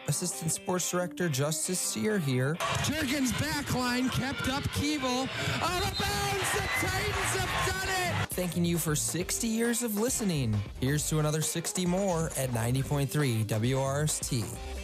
Assistant Sports Director Justice Sear here. Jurgens backline kept up Keeble. Out of bounds, the Titans have done it! Thanking you for 60 years of listening. Here's to another 60 more at 90.3 WRST.